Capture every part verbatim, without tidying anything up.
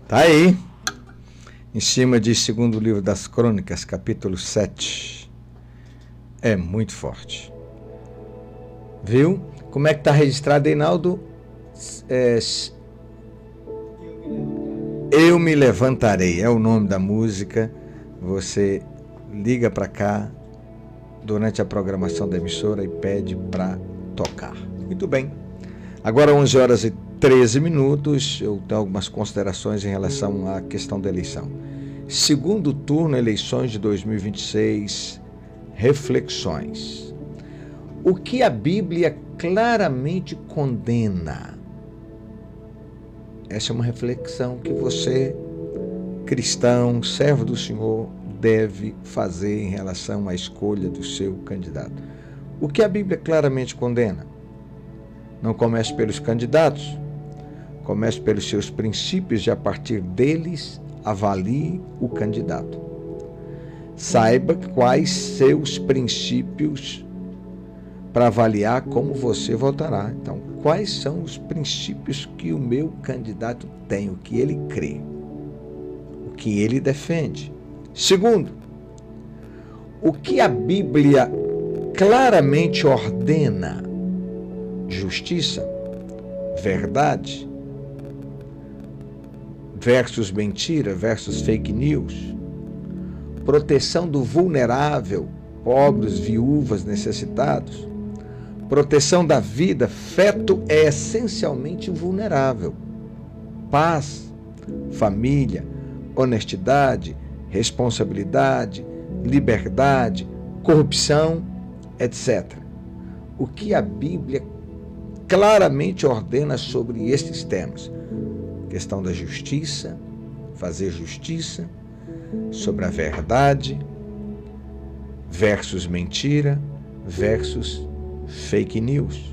Tá aí, em cima de Segundo Livro das Crônicas, capítulo sete. É muito forte. Viu? Como é que está registrado, Reinaldo? É, Eu me levantarei, é o nome da música. Você liga para cá durante a programação da emissora e pede para tocar. Muito bem. Agora onze horas e treze minutos, eu tenho algumas considerações em relação à questão da eleição. Segundo turno, eleições de dois mil e vinte e seis, reflexões. O que a Bíblia claramente condena? Essa é uma reflexão que você, cristão, servo do Senhor, deve fazer em relação à escolha do seu candidato. O que a Bíblia claramente condena? Não comece pelos candidatos, comece pelos seus princípios e a partir deles avalie o candidato. Saiba quais seus princípios para avaliar como você votará. Então, quais são os princípios que o meu candidato tem, o que ele crê, o que ele defende. Segundo, o que a Bíblia claramente ordena: justiça, verdade, versus mentira, versus fake news, proteção do vulnerável, pobres, viúvas, necessitados, proteção da vida. Feto é essencialmente vulnerável. Paz, família, honestidade, responsabilidade, liberdade, corrupção, etcétera. O que a Bíblia claramente ordena sobre estes temas: questão da justiça, fazer justiça, sobre a verdade, versus mentira, versus fake news.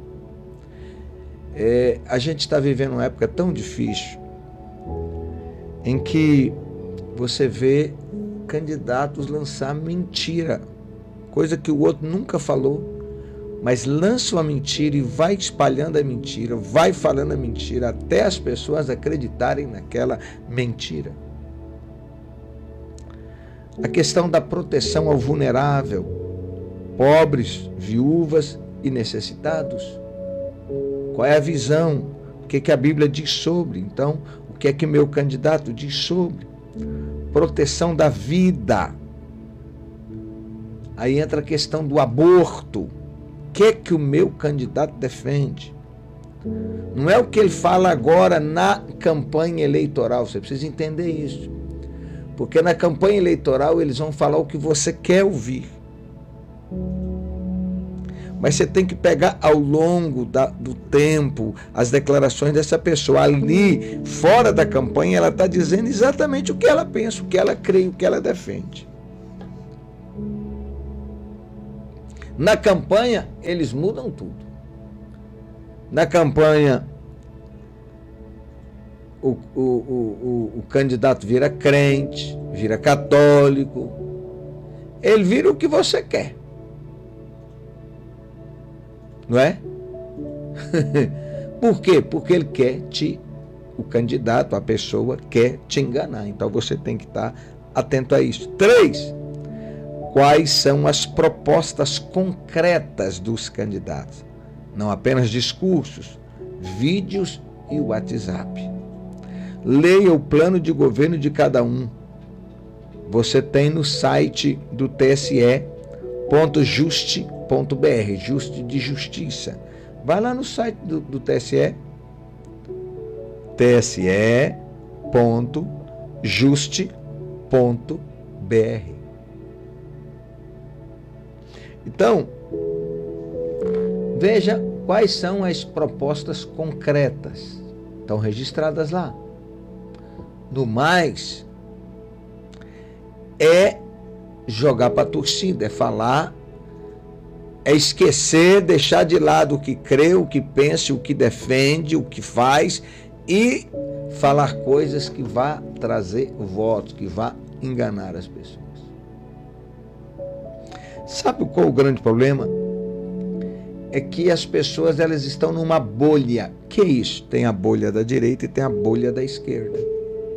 É, a gente está vivendo uma época tão difícil em que você vê candidatos lançar mentira, coisa que o outro nunca falou, mas lança uma mentira e vai espalhando a mentira, vai falando a mentira até as pessoas acreditarem naquela mentira. A questão da proteção ao vulnerável, pobres, viúvas e necessitados. Qual é a visão? O que, que a Bíblia diz sobre? Então, o que é que meu candidato diz sobre? Proteção da vida. Aí entra a questão do aborto. O que é que o meu candidato defende? Não é o que ele fala agora na campanha eleitoral. Você precisa entender isso. Porque na campanha eleitoral eles vão falar o que você quer ouvir. Mas você tem que pegar ao longo da, do tempo as declarações dessa pessoa. Ali, fora da campanha, ela está dizendo exatamente o que ela pensa, o que ela crê, o que ela defende. Na campanha, eles mudam tudo. Na campanha, o, o, o, o, o candidato vira crente, vira católico. Ele vira o que você quer. Não é? Por quê? Porque ele quer te, o candidato, a pessoa quer te enganar. Então você tem que estar atento a isso. Três, quais são as propostas concretas dos candidatos? Não apenas discursos, vídeos e WhatsApp. Leia o plano de governo de cada um. Você tem no site do T S E ponto juste ponto b r, Juste de Justiça. Vai lá no site do, do T S E, T S E ponto juste ponto b r. Então, veja quais são as propostas concretas. Estão registradas lá. No mais, é jogar para a torcida, é falar, é esquecer, deixar de lado o que crê, o que pensa, o que defende, o que faz e falar coisas que vá trazer votos, que vá enganar as pessoas. Sabe qual é o grande problema? É que as pessoas elas estão numa bolha. Que é isso? Tem a bolha da direita e tem a bolha da esquerda.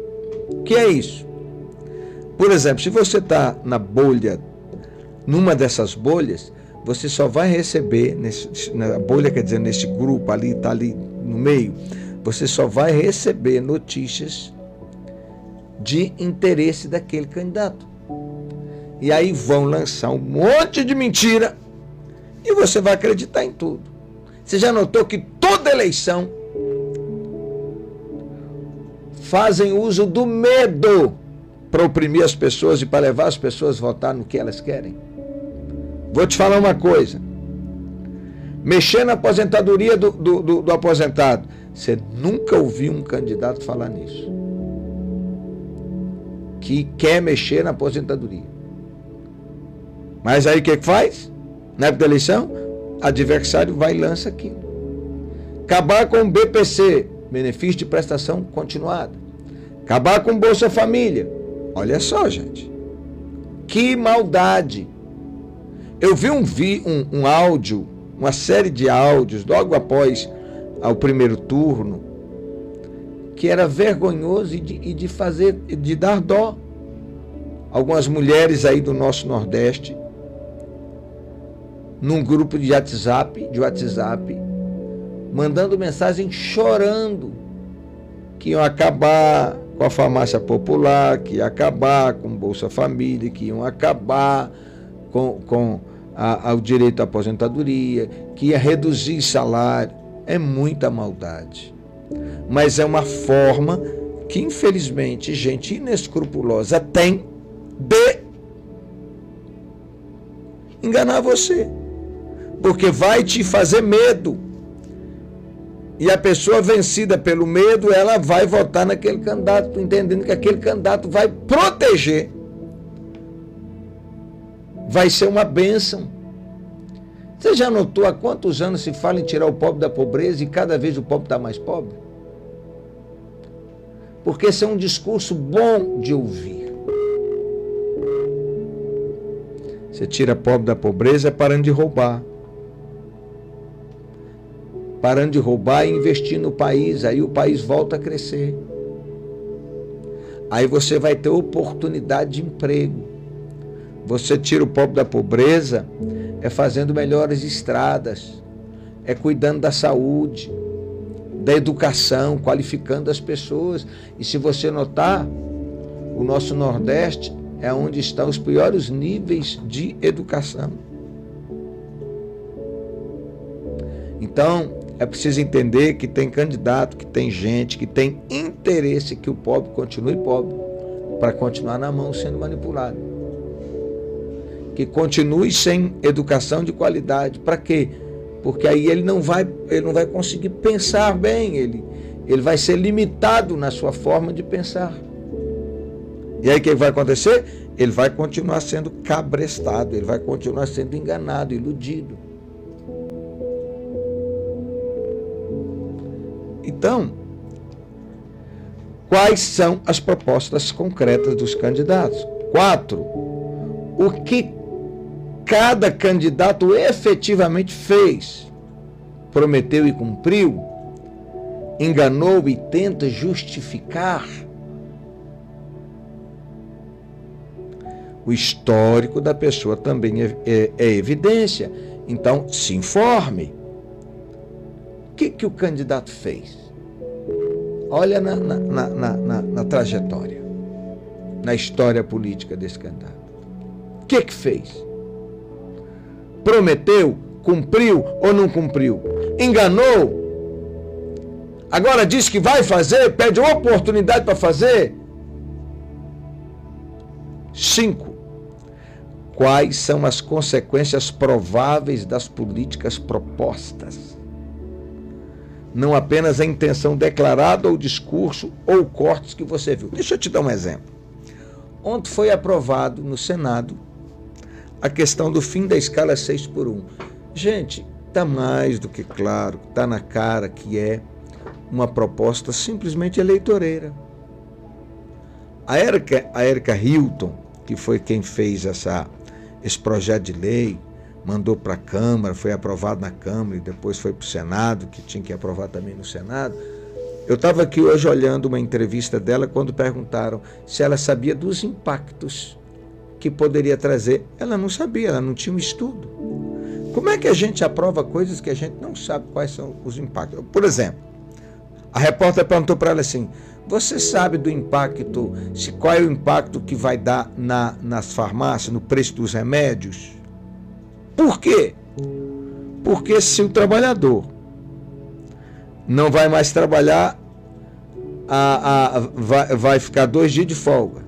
O que é isso? Por exemplo, se você está na bolha, numa dessas bolhas, você só vai receber, nesse, na bolha quer dizer, nesse grupo ali, está ali no meio, você só vai receber notícias de interesse daquele candidato. E aí vão lançar um monte de mentira e você vai acreditar em tudo. Você já notou que toda eleição fazem uso do medo para oprimir as pessoas e para levar as pessoas a votar no que elas querem? Vou te falar uma coisa. Mexer na aposentadoria do, do, do, do aposentado. Você nunca ouviu um candidato falar nisso. Que quer mexer na aposentadoria. Mas aí o que faz? Na época da eleição, adversário vai e lança aquilo. Acabar com o B P C, benefício de prestação continuada. Acabar com o Bolsa Família. Olha só, gente. Que maldade. Eu vi um, vi um, um áudio, uma série de áudios, logo após ao primeiro turno, que era vergonhoso e de, e de fazer, de dar dó. Algumas mulheres aí do nosso Nordeste, num grupo de WhatsApp, de WhatsApp, mandando mensagem chorando que iam acabar com a farmácia popular, que ia acabar com o Bolsa Família, que iam acabar com, com a, a, o direito à aposentadoria, que ia reduzir salário. É muita maldade. Mas é uma forma que, infelizmente, gente inescrupulosa tem de enganar você. Porque vai te fazer medo. E a pessoa vencida pelo medo, ela vai votar naquele candidato, entendendo que aquele candidato vai proteger. Vai ser uma bênção. Você já notou há quantos anos se fala em tirar o pobre da pobreza e cada vez o pobre está mais pobre? Porque esse é um discurso bom de ouvir. Você tira pobre da pobreza parando de roubar. Parando de roubar e investir no país, aí o país volta a crescer. Aí você vai ter oportunidade de emprego. Você tira o pobre da pobreza é fazendo melhores estradas, é cuidando da saúde, da educação, qualificando as pessoas. E se você notar, o nosso Nordeste é onde estão os piores níveis de educação. Então, é preciso entender que tem candidato, que tem gente, que tem interesse que o pobre continue pobre, para continuar na mão sendo manipulado. Que continue sem educação de qualidade. Para quê? Porque aí ele não vai, ele não vai conseguir pensar bem, ele, ele vai ser limitado na sua forma de pensar. E aí o que vai acontecer? Ele vai continuar sendo cabrestado, ele vai continuar sendo enganado, iludido. Então, quais são as propostas concretas dos candidatos? Quatro, o que cada candidato efetivamente fez, prometeu e cumpriu, enganou e tenta justificar. O histórico da pessoa também é, é, é evidência. Então, se informe. O que, que o candidato fez? Olha na, na, na, na, na trajetória, na história política desse candidato. O que, que fez? Prometeu, cumpriu ou não cumpriu? Enganou? Agora diz que vai fazer, pede oportunidade para fazer? Cinco. Quais são as consequências prováveis das políticas propostas? Não apenas a intenção declarada ou o discurso ou cortes que você viu. Deixa eu te dar um exemplo. Ontem foi aprovado no Senado a questão do fim da escala seis por um. Gente, está mais do que claro, está na cara que é uma proposta simplesmente eleitoreira. A Erika, a Erika Hilton, que foi quem fez essa, esse projeto de lei, mandou para a Câmara, foi aprovado na Câmara e depois foi para o Senado, que tinha que aprovar também no Senado. Eu estava aqui hoje olhando uma entrevista dela quando perguntaram se ela sabia dos impactos que poderia trazer. Ela não sabia, ela não tinha um estudo. Como é que a gente aprova coisas que a gente não sabe quais são os impactos? Por exemplo, a repórter perguntou para ela assim: você sabe do impacto, se qual é o impacto que vai dar na, nas farmácias, no preço dos remédios? Por quê? Porque se o trabalhador não vai mais trabalhar, a, a, vai, vai ficar dois dias de folga.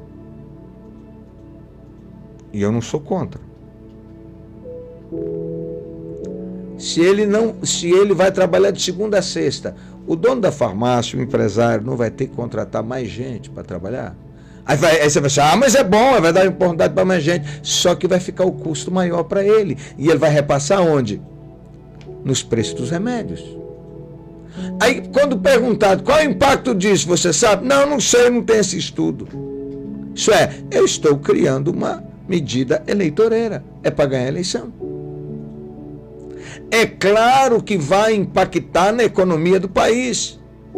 E eu não sou contra. Se ele, não, se ele vai trabalhar de segunda a sexta, o dono da farmácia, o empresário, não vai ter que contratar mais gente para trabalhar? Aí, vai, aí você vai achar, ah, mas é bom, vai dar oportunidade para mais gente. Só que vai ficar o custo maior para ele. E ele vai repassar onde? Nos preços dos remédios. Aí, quando perguntado qual é o impacto disso, você sabe? Não, não sei, não tem esse estudo. Isso é, eu estou criando uma medida eleitoreira. É para ganhar a eleição. É claro que vai impactar na economia do país.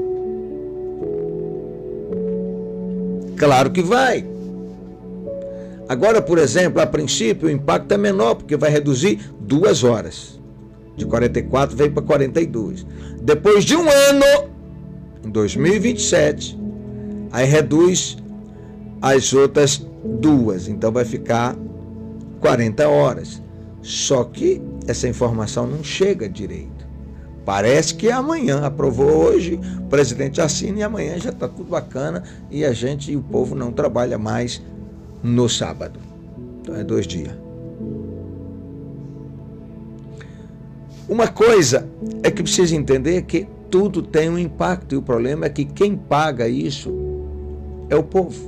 Claro que vai. Agora, por exemplo, a princípio o impacto é menor, porque vai reduzir duas horas. De quarenta e quatro veio para quarenta e dois. Depois de um ano, em dois mil e vinte e sete, aí reduz as outras duas. Então vai ficar quarenta horas. Só que essa informação não chega direito. Parece que é amanhã, aprovou hoje, o presidente assina e amanhã já está tudo bacana e a gente e o povo não trabalha mais no sábado. Então é dois dias. Uma coisa é que precisa entender que tudo tem um impacto e o problema é que quem paga isso é o povo.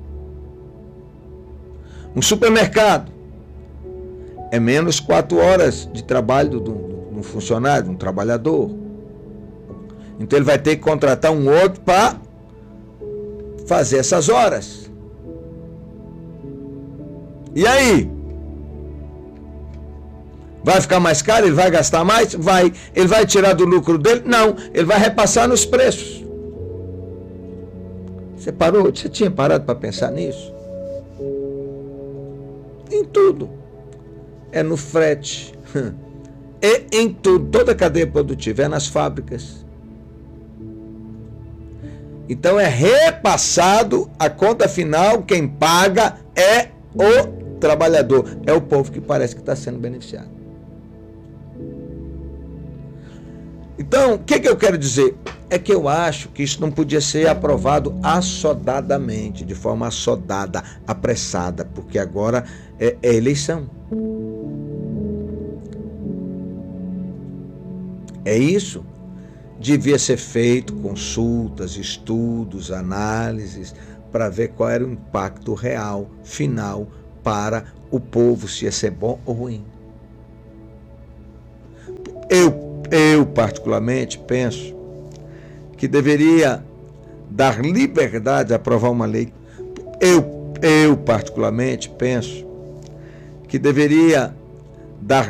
Um supermercado é menos quatro horas de trabalho de um funcionário, de um trabalhador. Então ele vai ter que contratar um outro para fazer essas horas. E aí? Vai ficar mais caro? Ele vai gastar mais? Vai. Ele vai tirar do lucro dele? Não. Ele vai repassar nos preços. Você parou? Você tinha parado para pensar nisso? Em tudo. É no frete. É em tudo. Toda a cadeia produtiva. É nas fábricas. Então é repassado a conta final. Quem paga é o trabalhador. É o povo que parece que está sendo beneficiado. Então, o que, que eu quero dizer? É que eu acho que isso não podia ser aprovado assodadamente, de forma assodada, apressada, porque agora é, é eleição. É isso. Devia ser feito consultas, estudos, análises, para ver qual era o impacto real, final, para o povo, se ia ser bom ou ruim. Eu Eu, particularmente, penso que deveria dar liberdade a aprovar uma lei. Eu, eu particularmente, penso que deveria dar